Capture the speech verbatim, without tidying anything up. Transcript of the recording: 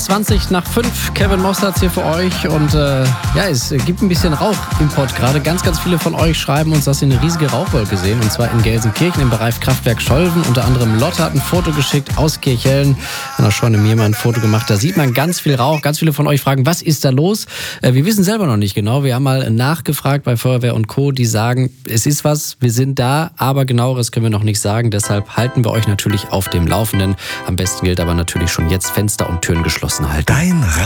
zwanzig nach fünf. Kevin Mossertz hier für euch. Und äh, ja, es gibt ein bisschen Rauch im Pott gerade. Ganz, ganz viele von euch schreiben uns, dass sie eine riesige Rauchwolke sehen. Und zwar in Gelsenkirchen im Bereich Kraftwerk Scholven. Unter anderem Lotte hat ein Foto geschickt aus Kirchhellen. Und auch schon mir mal ein Foto gemacht. Da sieht man ganz viel Rauch. Ganz viele von euch fragen, was ist da los? Äh, wir wissen selber noch nicht genau. Wir haben mal nachgefragt bei Feuerwehr und Co. Die sagen, es ist was, wir sind da, aber genaueres können wir noch nicht sagen. Deshalb halten wir euch natürlich auf dem Laufenden. Am besten gilt aber natürlich schon jetzt Fenster und Türen geschlossen halten. Dein